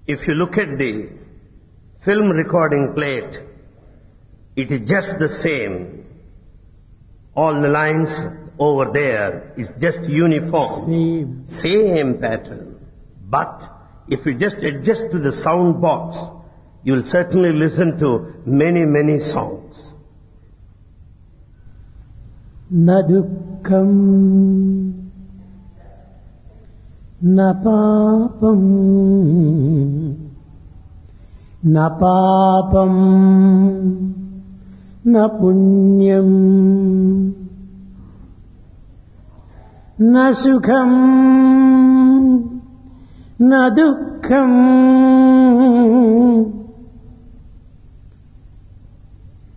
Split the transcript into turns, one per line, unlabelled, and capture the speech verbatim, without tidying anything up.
If you look at the film recording plate, it is just the same. All the lines over there is just uniform.
Same.
Same pattern. But if you just adjust to the sound box, you will certainly listen to many, many songs.
Na dukkam, na papam, na papam, na punyam, na sukham, na dukkam.